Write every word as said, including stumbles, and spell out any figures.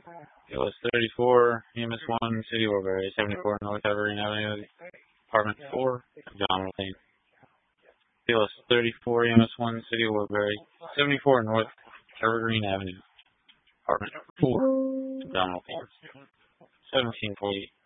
P O S thirty-four, E M S one, City of Woodbury, seventy-four North Evergreen Avenue, Apartment four, Donald Lane. P O S thirty-four, E M S one, City of Woodbury, seventy-four North Evergreen Avenue, Apartment four, Donald Lane. seventeen forty